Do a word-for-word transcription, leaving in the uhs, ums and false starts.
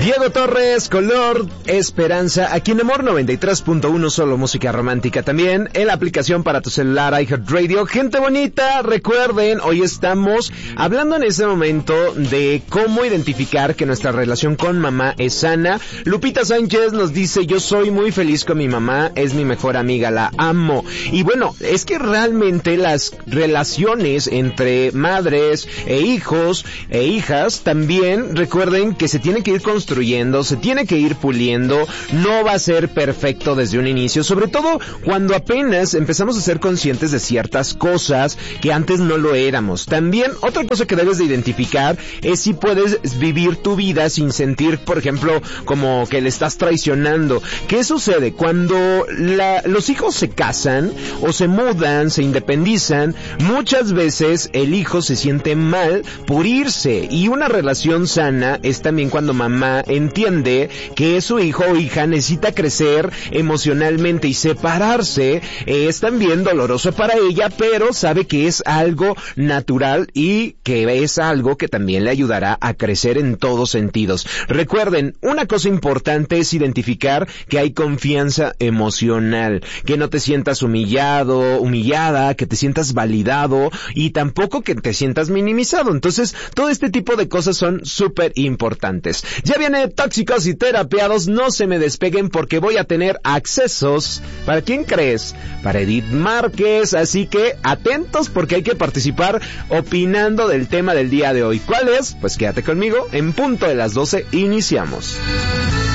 Diego Torres, Color, Esperanza, aquí en Amor noventa y tres punto uno, solo música romántica también, en la aplicación para tu celular iHeartRadio. Gente bonita, recuerden, hoy estamos hablando en este momento de cómo identificar que nuestra relación con mamá es sana. Lupita Sánchez nos dice, yo soy muy feliz con mi mamá, es mi mejor amiga, la amo. Y bueno, es que realmente las relaciones entre madres e hijos e hijas también, recuerden que se tienen que ir construyendo, se tiene que ir puliendo, no va a ser perfecto desde un inicio, sobre todo cuando apenas empezamos a ser conscientes de ciertas cosas que antes no lo éramos. También otra cosa que debes de identificar es si puedes vivir tu vida sin sentir, por ejemplo, como que le estás traicionando. ¿Qué sucede? Cuando la, los hijos se casan o se mudan, se independizan, muchas veces el hijo se siente mal por irse, y una relación sana es también cuando mamá entiende que su hijo o hija necesita crecer emocionalmente, y separarse es también doloroso para ella, pero sabe que es algo natural y que es algo que también le ayudará a crecer en todos sentidos. Recuerden, una cosa importante es identificar que hay confianza emocional, que no te sientas humillado, humillada, que te sientas validado y tampoco que te sientas minimizado. Entonces, todo este tipo de cosas son súper importantes. Ya viene Tóxicos y Terapiados, no se me despeguen porque voy a tener accesos. ¿Para quién crees? Para Edith Márquez, así que atentos porque hay que participar opinando del tema del día de hoy. ¿Cuál es? Pues quédate conmigo, en punto de las doce iniciamos.